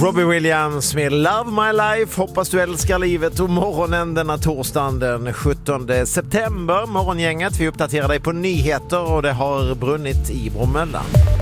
Robbie Williams med Love My Life. Hoppas du älskar livet. Och morgonen denna torsdagen den 17 september. Morgongänget, vi uppdaterar dig på nyheter och det har brunnit i Bromölla.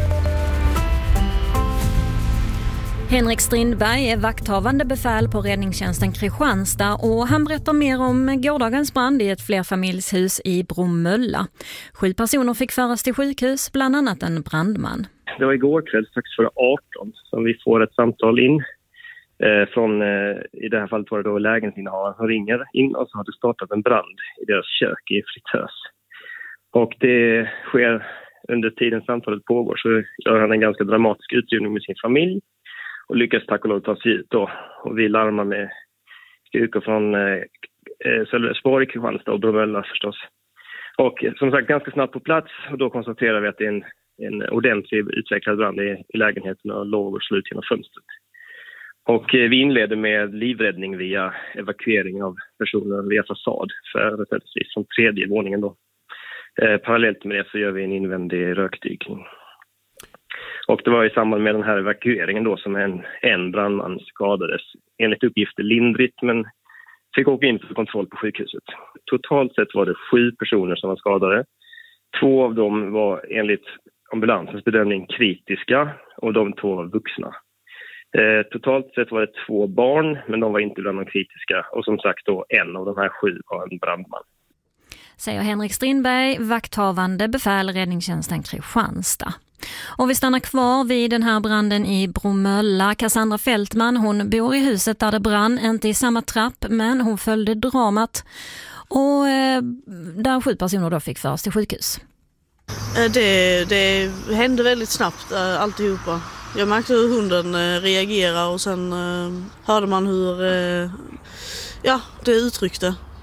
Henrik Strindberg är vakthavande befäl på räddningstjänsten Kristianstad och han berättar mer om gårdagens brand i ett flerfamiljshus i Bromölla. 7 personer fick föras till sjukhus, bland annat en brandman. Det var igår kväll strax före 18 som vi får ett samtal in från, i det här fallet var det då lägenhetsinnehavaren som ringer in och så har det startat en brand i deras kök i fritös. Och det sker under tiden samtalet pågår så gör han en ganska dramatisk utrymning med sin familj. Och lyckas tack och lov ta sig ut då. Och vi larmar med styrkor från Sölvesborg, Kristianstad och Bromölla förstås. Och som sagt ganska snabbt på plats. Och då konstaterar vi att det är en ordentlig utvecklad brand i lägenheten och låg och slut genom fönstret. Och vi inleder med livräddning via evakuering av personer via fasad. Företrädesvis som 3:e våningen då. Parallellt med det så gör vi en invändig rökdykning. Och det var i samband med den här evakueringen då som en brandman skadades. Enligt uppgifter lindrigt men fick åka in för kontroll på sjukhuset. Totalt sett var det 7 personer som var skadade. 2 av dem var enligt ambulansens bedömning kritiska och de 2 var vuxna. Totalt sett var det 2 barn men de var inte bland de kritiska. Och som sagt då en av de här 7 var en brandman. Säger Henrik Strindberg, vakthavande befäl räddningstjänsten Kristianstad. Och vi stannar kvar vid den här branden i Bromölla. Cassandra Fältman, hon bor i huset där det brann, inte i samma trapp men hon följde dramat och där 7 personer då fick föras till sjukhus. Det hände väldigt snabbt alltihopa. Jag märkte hur hunden reagerade och sen hörde man hur det uttryckte.